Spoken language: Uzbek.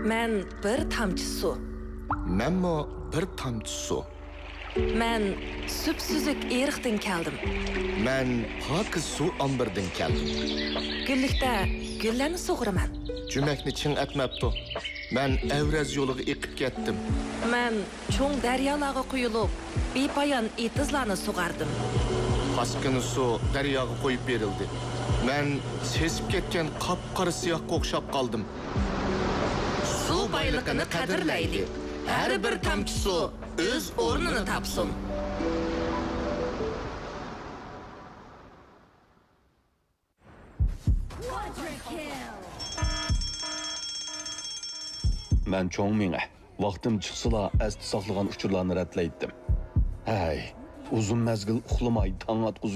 Men bir tamchi su. Menmo bir tamchi su. Men süpsüzük eriqdan keldim. Men pokiz suv ombirdan keldim. Güllikda gullarni sug'uraman. Jumakni ching atmabdi. Men Avraz yo'liga eqib ketdim. Men cho'ng daryolarga quyilib, bepoyon etizlarni sug'ardim. Toshqin suv daryoga qo'yib berildi. Men sesib ketgan qop-qora siyohga o'xshab qoldim. Suv boyligini qadrlaylik. Har bir tomchi suv o'z o'rnini topsin. Men cho'ng minga vaqtim chiqsala asti saqlagan uchurlarni ratlaydim. Hay, uzun mezgil uxlamay tong atqizib